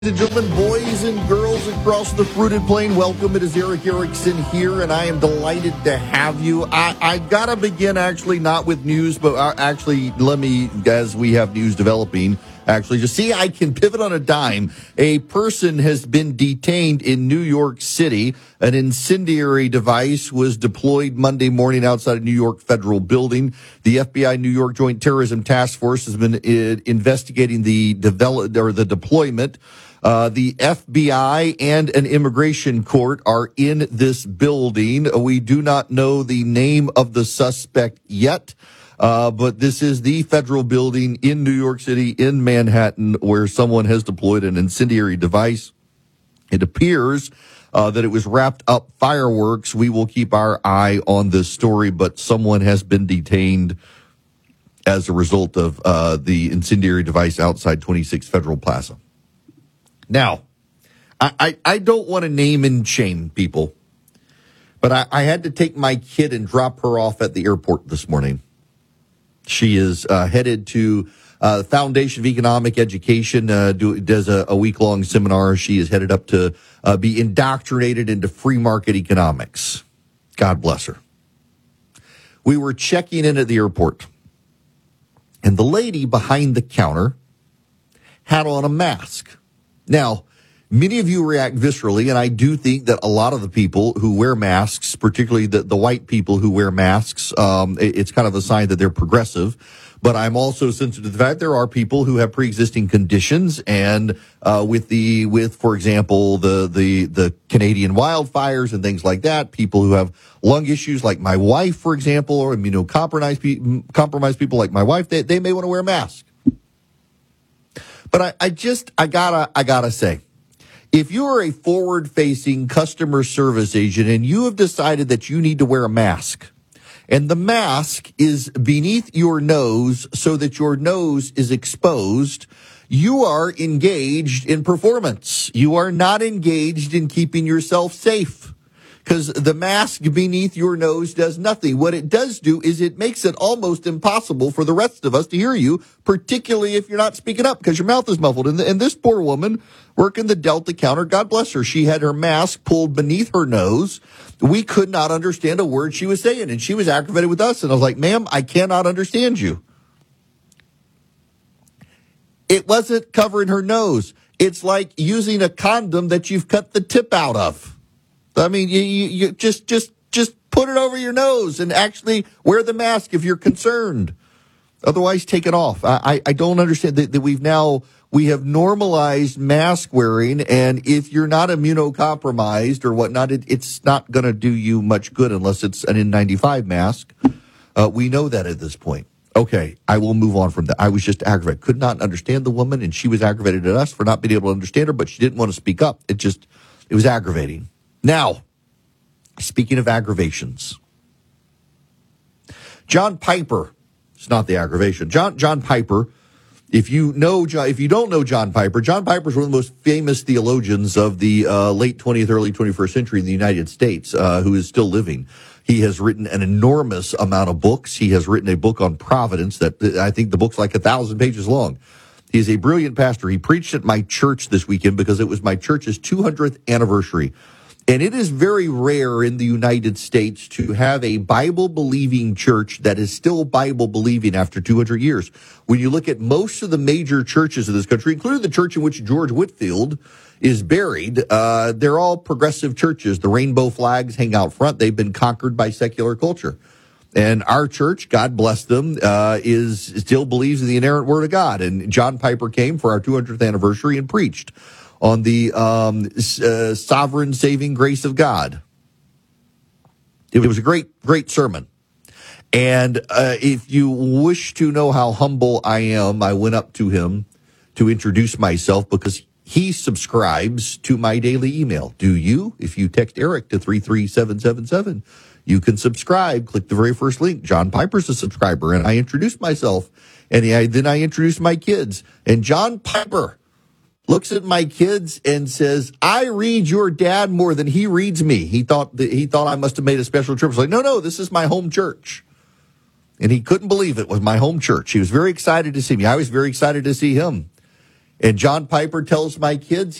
Ladies and gentlemen, boys and girls across the fruited plain, welcome. It is Eric Erickson here, and I am delighted to have you. I got to begin actually not with news, but let me, as we have news developing, just see I can pivot on a dime. A person has been detained in New York City. An incendiary device was deployed Monday morning outside a New York federal building. The FBI New York Joint Terrorism Task Force has been investigating the deployment. The FBI and an immigration court are in this building. We do not know the name of the suspect yet, but this is the federal building in New York City, in Manhattan, where someone has deployed an incendiary device. It appears that it was wrapped up fireworks. We will keep our eye on this story, but someone has been detained as a result of the incendiary device outside 26 Federal Plaza. Now, I don't want to name and shame people, but I had to take my kid and drop her off at the airport this morning. She is headed to Foundation of Economic Education, does a week-long seminar. She is headed up to be indoctrinated into free market economics. God bless her. We were checking in at the airport, and the lady behind the counter had on a mask. Now, many of you react viscerally, and I do think that a lot of the people who wear masks, particularly the white people who wear masks, it's kind of a sign that they're progressive. But I'm also sensitive to the fact there are people who have pre-existing conditions, and with for example the Canadian wildfires and things like that, people who have lung issues like my wife, for example, or immunocompromised people like my wife, they may want to wear a mask. But I gotta say, if you are a forward-facing customer service agent and you have decided that you need to wear a mask, and the mask is beneath your nose so that your nose is exposed, you are engaged in performance. You are not engaged in keeping yourself safe, because the mask beneath your nose does nothing. What it does do is it makes it almost impossible for the rest of us to hear you, particularly if you're not speaking up because your mouth is muffled. And this poor woman working the Delta counter, God bless her, she had her mask pulled beneath her nose. We could not understand a word she was saying, and she was aggravated with us. And I was like, ma'am, I cannot understand you. It wasn't covering her nose. It's like using a condom that you've cut the tip out of. I mean, you just put it over your nose and actually wear the mask if you're concerned. Otherwise, take it off. I don't understand that we have normalized mask wearing, and if you're not immunocompromised or whatnot, it's not going to do you much good unless it's an N95 mask. We know that at this point. Okay, I will move on from that. I was just aggravated. Could not understand the woman, and she was aggravated at us for not being able to understand her, but she didn't want to speak up. It was aggravating. Now, speaking of aggravations, John Piper, it's not the aggravation. John Piper, if you don't know John Piper is one of the most famous theologians of the late 20th, early 21st century in the United States, who is still living. He has written an enormous amount of books. He has written a book on providence that I think the book's like 1,000 pages long. He is a brilliant pastor. He preached at my church this weekend because it was my church's 200th anniversary. And it is very rare in the United States to have a Bible-believing church that is still Bible-believing after 200 years. When you look at most of the major churches in this country, including the church in which George Whitefield is buried, they're all progressive churches. The rainbow flags hang out front. They've been conquered by secular culture. And our church, God bless them, still believes in the inerrant word of God. And John Piper came for our 200th anniversary and preached on the sovereign saving grace of God. It was a great sermon. And if you wish to know how humble I am, I went up to him to introduce myself because he subscribes to my daily email. Do you? If you text Eric to 33777, you can subscribe. Click the very first link. John Piper's a subscriber. And I introduced myself. And then I introduced my kids. And John Piper looks at my kids and says, I read your dad more than he reads me. He thought I must have made a special trip. I was like, no, this is my home church. And he couldn't believe it was my home church. He was very excited to see me. I was very excited to see him. And John Piper tells my kids